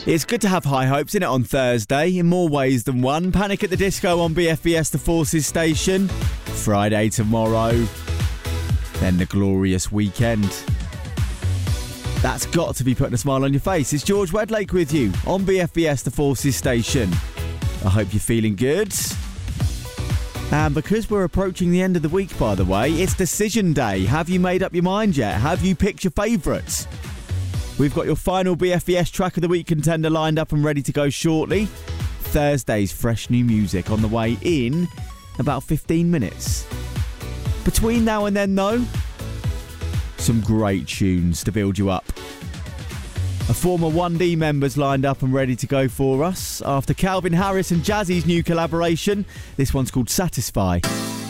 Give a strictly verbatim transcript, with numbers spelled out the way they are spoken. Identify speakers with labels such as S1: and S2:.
S1: It's good to have high hopes, isn't it, on Thursday, in more ways than one. Panic at the Disco on B F B S The Forces station. Friday tomorrow. Then the glorious weekend. That's got to be putting a smile on your face. It's George Wedlake with you on B F B S The Forces station. I hope you're feeling good. And because we're approaching the end of the week, by the way, it's decision day. Have you made up your mind yet? Have you picked your favourites? We've got your final B F B S Track of the Week contender lined up and ready to go shortly. Thursday's fresh new music on the way in about fifteen minutes. Between now and then, though, some great tunes to build you up. A former one D member's lined up and ready to go for us. After Calvin Harris and Jazzy's new collaboration, this one's called Satisfy.